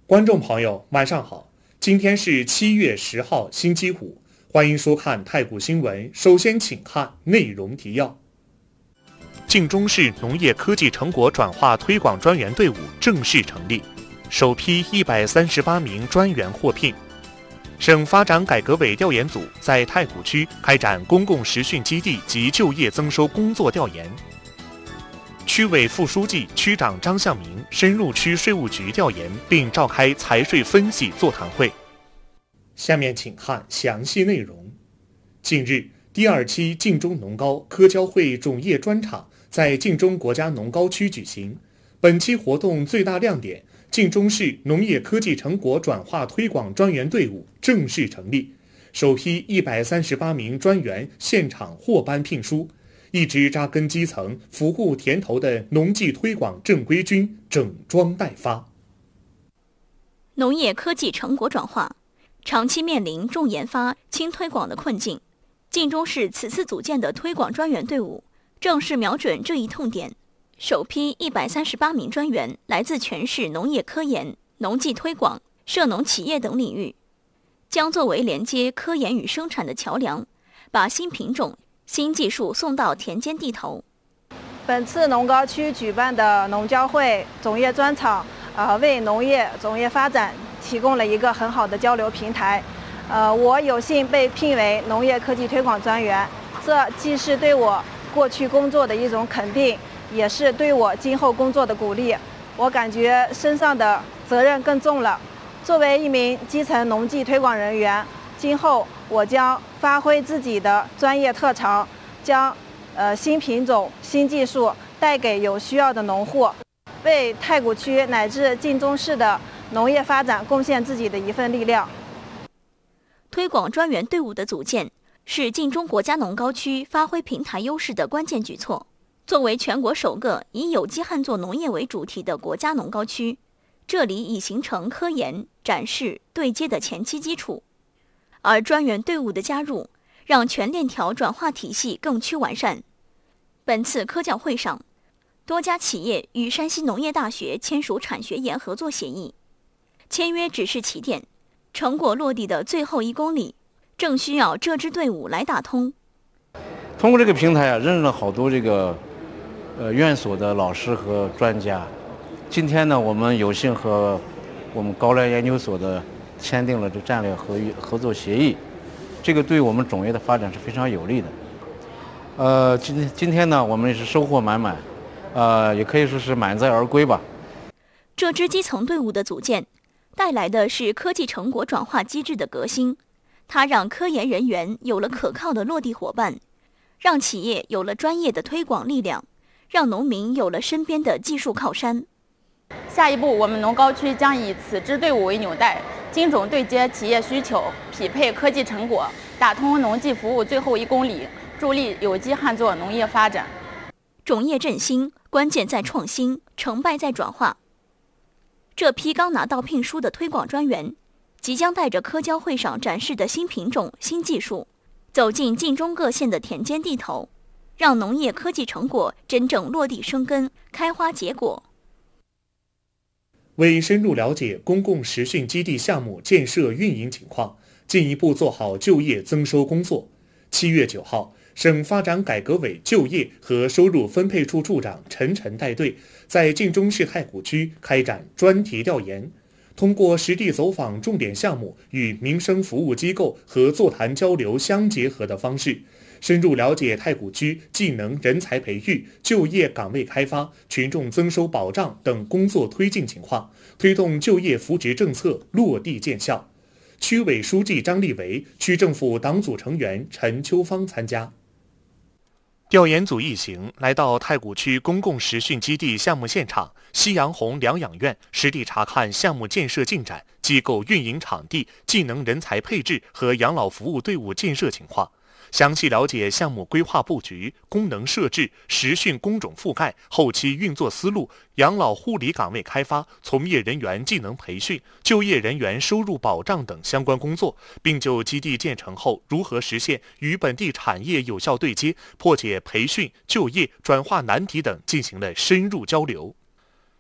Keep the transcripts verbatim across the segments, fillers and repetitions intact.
观众朋友，晚上好，今天是七月十号，星期五，欢迎收看太谷新闻。首先，请看内容提要。晋中市农业科技成果转化推广专员队伍正式成立，首批一百三十八名专员获聘。省发展改革委调研组在太谷区开展公共实训基地及就业增收工作调研。区委副书记、区长张向明深入区税务局调研，并召开财税分析座谈会。下面请看详细内容。近日，第二期晋中农高科交会种业专场在晋中国家农高区举行。本期活动最大亮点，晋中市农业科技成果转化推广专员队伍正式成立，首批一百三十八名专员现场获颁聘书。一直扎根基层、服务田头的农技推广正规军整装待发。 农业科技成果转化长期面临重研发、轻推广的困境，晋中市此次组建的推广专员队伍正是瞄准这一痛点。首批一百三十八名专员来自全市农业科研、农技推广、涉农企业等领域，将作为连接科研与生产的桥梁，把新品种、新技术送到田间地头。 本次农高区举办的农交会种业专场，呃，为农业种业发展提供了一个很好的交流平台。呃，我有幸被聘为农业科技推广专员，这既是对我过去工作的一种肯定，也是对我今后工作的鼓励。我感觉身上的责任更重了。作为一名基层农技推广人员，今后我将发挥自己的专业特长，将呃新品种、新技术带给有需要的农户，为太谷区乃至晋中市的农业发展贡献自己的一份力量。 推广专员队伍的组建是晋中国家农高区发挥平台优势的关键举措。作为全国首个以有机旱作农业为主题的国家农高区，这里已形成科研、展示、对接的前期基础。而专员队伍的加入，让全链条转化体系更趋完善。本次科教会上，多家企业与山西农业大学签署产学研合作协议，签约只是起点，成果落地的最后一公里，正需要这支队伍来打通。 通过这个平台啊，认识了好多这个呃院所的老师和专家。今天呢，我们有幸和我们高粱研究所的签订了这战略合合作协议，这个对我们种业的发展是非常有利的。呃，今天今天呢，我们也是收获满满，呃，也可以说是满载而归吧。 这支基层队伍的组建，带来的是科技成果转化机制的革新，它让科研人员有了可靠的落地伙伴，让企业有了专业的推广力量，让农民有了身边的技术靠山。 下一步，我们农高区将以此支队伍为纽带，精准对接企业需求，匹配科技成果，打通农技服务最后一公里，助力有机旱作农业发展。 种业振兴，关键在创新，成败在转化。这批刚拿到聘书的推广专员，即将带着科交会上展示的新品种、新技术，走进晋中各县的田间地头，让农业科技成果真正落地生根、开花结果。 为深入了解公共实训基地项目建设运营情况，进一步做好就业增收工作，七月九号，省发展改革委就业和收入分配处处长陈晨带队，在晋中市太谷区开展专题调研，通过实地走访重点项目与民生服务机构和座谈交流相结合的方式，深入了解太谷区技能人才培育、就业岗位开发、群众增收保障等工作推进情况，推动就业扶植政策落地见效。区委书记张立维、区政府党组成员陈秋芳参加。调研组一行来到太谷区公共实训基地项目现场夕阳红疗养院，实地查看项目建设进展、机构运营场地、技能人才配置和养老服务队伍建设情况，详细了解项目规划布局、功能设置、实训工种覆盖、后期运作思路、养老护理岗位开发、从业人员技能培训、就业人员收入保障等相关工作，并就基地建成后如何实现与本地产业有效对接、破解培训、就业、转化难题等进行了深入交流。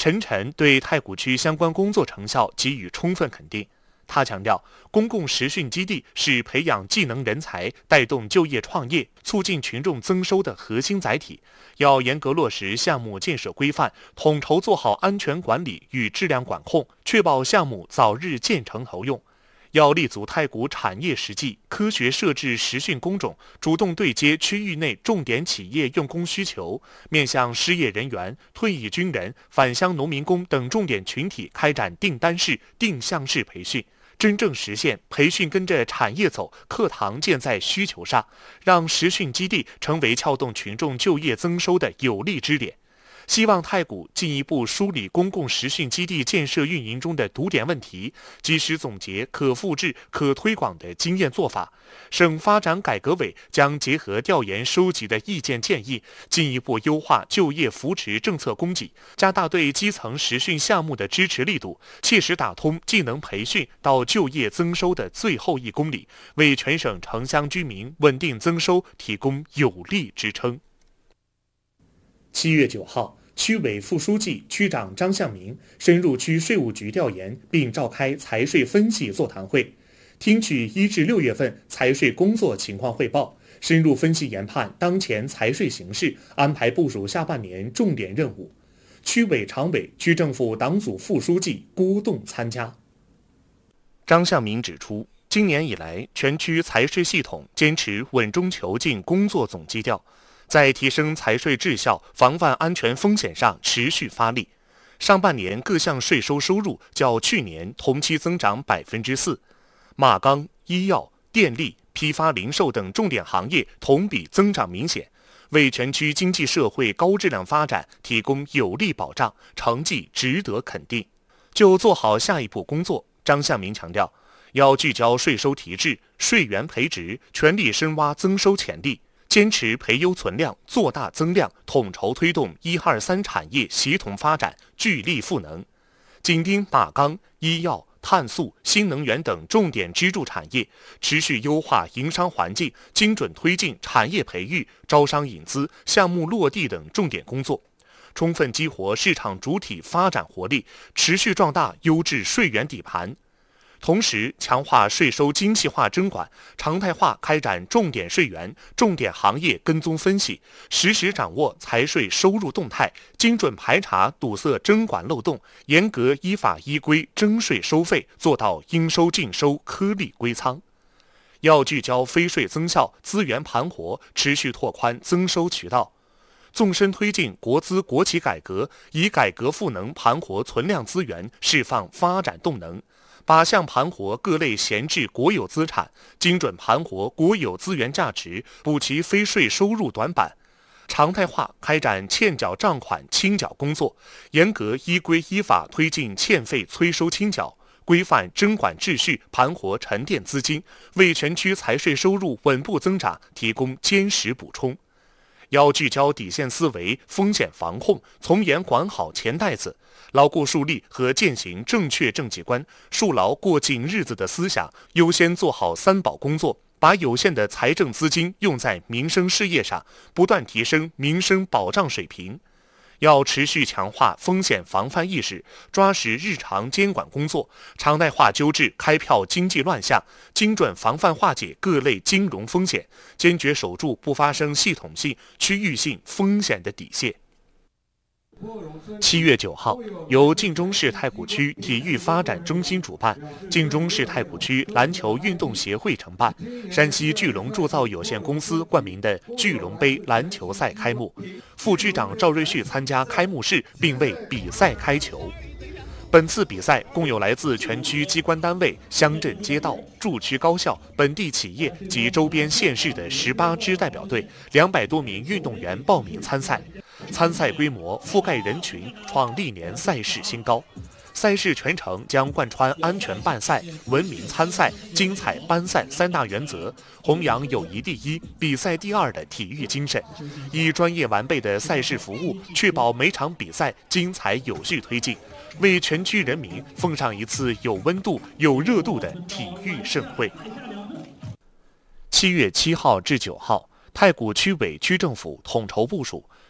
陈晨对太谷区相关工作成效给予充分肯定。他强调，公共实训基地是培养技能人才、带动就业创业、促进群众增收的核心载体，要严格落实项目建设规范，统筹做好安全管理与质量管控，确保项目早日建成投用。要立足太谷产业实际，科学设置实训工种，主动对接区域内重点企业用工需求，面向失业人员、退役军人、返乡农民工等重点群体开展订单式、定向式培训，真正实现培训跟着产业走，课堂建在需求上，让实训基地成为撬动群众就业增收的有力支点。希望太谷进一步梳理公共实训基地建设运营中的堵点问题，及时总结可复制、可推广的经验做法。省发展改革委将结合调研收集的意见建议，进一步优化就业扶持政策供给，加大对基层实训项目的支持力度，切实打通技能培训到就业增收的最后一公里，为全省城乡居民稳定增收提供有力支撑。七月九号，区委副书记、区长张向明深入区税务局调研，并召开财税分析座谈会，听取一至六月份财税工作情况汇报，深入分析研判当前财税形势，安排部署下半年重点任务。区委常委、区政府党组副书记郭栋参加。张向明指出，今年以来，全区财税系统坚持稳中求进工作总基调，在提升财税质效、防范安全风险上持续发力。上半年各项税收收入较去年同期增长百分之四，马钢、医药、电力、批发零售等重点行业同比增长明显，为全区经济社会高质量发展提供有力保障，成绩值得肯定。就做好下一步工作，张向明强调，要聚焦税收提质、税源培植，全力深挖增收潜力。坚持培优存量、做大增量，统筹推动一二三产业协同发展，聚力赋能。紧盯马钢、医药、碳素、新能源等重点支柱产业，持续优化营商环境，精准推进产业培育、招商引资、项目落地等重点工作，充分激活市场主体发展活力，持续壮大优质税源底盘。同时，强化税收精细化征管，常态化开展重点税源、重点行业跟踪分析，实时掌握财税收入动态，精准排查堵塞征管漏洞，严格依法依规征税收费，做到应收尽收、颗粒归仓。要聚焦非税增效、资源盘活，持续拓宽增收渠道。纵深推进国资国企改革，以改革赋能盘活存量资源，释放发展动能。靶向盘活各类闲置国有资产，精准盘活国有资源价值，补齐非税收入短板。常态化开展欠缴账款清缴工作，严格依规依法推进欠费催收清缴，规范征管秩序，盘活沉淀资金，为全区财税收入稳步增长提供坚实补充。要聚焦底线思维、风险防控，从严管好钱袋子，牢固树立和践行正确政绩观，树牢过紧日子的思想，优先做好三保工作，把有限的财政资金用在民生事业上，不断提升民生保障水平。要持续强化风险防范意识，抓实日常监管工作，常态化纠治开票经济乱象，精准防范化解各类金融风险，坚决守住不发生系统性、区域性风险的底线。七月九号，由晋中市太谷区体育发展中心主办，晋中市太谷区篮球运动协会承办，山西巨龙铸造有限公司冠名的巨龙杯篮球赛开幕。副区长赵瑞旭参加开幕式，并为比赛开球。本次比赛共有来自全区机关单位、乡镇街道、驻区高校、本地企业及周边县市的十八支代表队，两百多名运动员报名参赛。参赛规模、覆盖人群创历年赛事新高。赛事全程将贯穿安全办赛、文明参赛、精彩颁赛三大原则，弘扬友谊第一、比赛第二的体育精神，以专业完备的赛事服务，确保每场比赛精彩有序推进，为全区人民奉上一次有温度、有热度的体育盛会。七月七号至九号，太谷区委区政府统筹部署，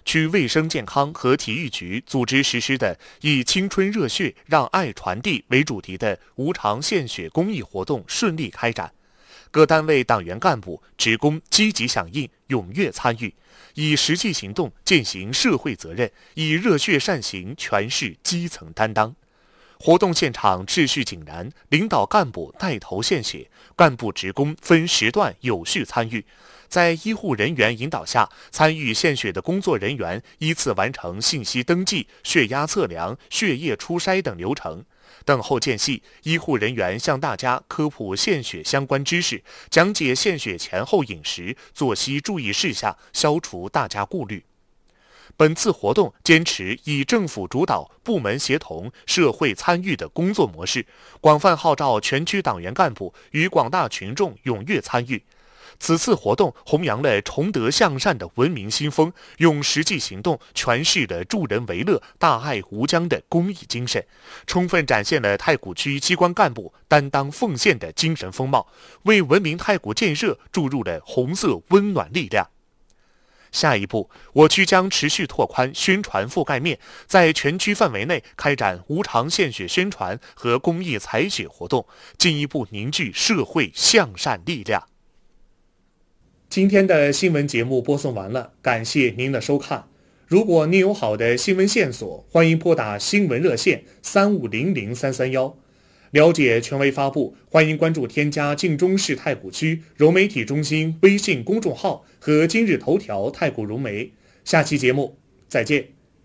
区卫生健康和体育局组织实施的以青春热血让爱传递为主题的无偿献血公益活动顺利开展。各单位党员干部、职工积极响应，踊跃参与，以实际行动践行社会责任，以热血善行诠释基层担当。活动现场秩序井然，领导干部带头献血，干部职工分时段有序参与。在医护人员引导下，参与献血的工作人员依次完成信息登记、血压测量、血液初筛等流程。等候间隙，医护人员向大家科普献血相关知识，讲解献血前后饮食、作息注意事项，消除大家顾虑。本次活动坚持以政府主导、部门协同、社会参与的工作模式，广泛号召全区党员干部与广大群众踊跃参与。此次活动弘扬了崇德向善的文明新风，用实际行动诠释了助人为乐、大爱无疆的公益精神，充分展现了太谷区机关干部担当奉献的精神风貌，为文明太谷建设注入了红色温暖力量。下一步，我区将持续拓宽宣传覆盖面，在全区范围内开展无偿献血宣传和公益采血活动，进一步凝聚社会向善力量。今天的新闻节目播送完了，感谢您的收看。如果您有好的新闻线索，欢迎拨打新闻热线三五零零三三幺。了解权威发布，欢迎关注添加晋中市太谷区融媒体中心微信公众号和今日头条太谷融媒。下期节目再见。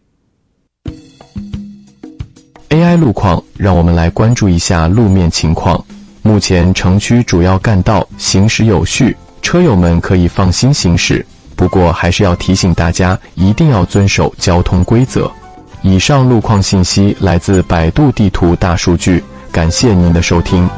A I 路况，让我们来关注一下路面情况。目前城区主要干道行驶有序，车友们可以放心行驶，不过还是要提醒大家一定要遵守交通规则。以上路况信息来自百度地图大数据，感谢您的收听。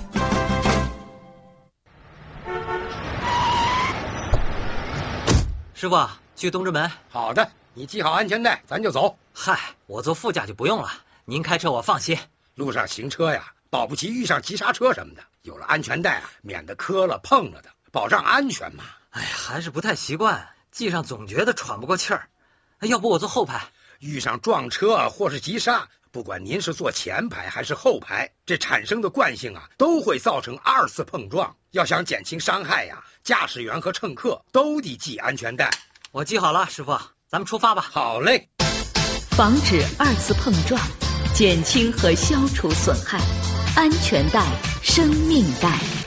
师傅，去东直门。 好的，你系好安全带，咱就走。 嗨，我坐副驾就不用了，您开车我放心。 路上行车呀，保不齐遇上急刹车什么的，有了安全带啊，免得磕了碰了的，保障安全嘛。 哎呀，还是不太习惯，系上总觉得喘不过气儿。要不我坐后排？ 遇上撞车或是急刹，不管您是坐前排还是后排，这产生的惯性啊，都会造成二次碰撞。要想减轻伤害呀，驾驶员和乘客都得系安全带。 我系好了，师傅，咱们出发吧。 好嘞。 防止二次碰撞，减轻和消除损害，安全带，生命带。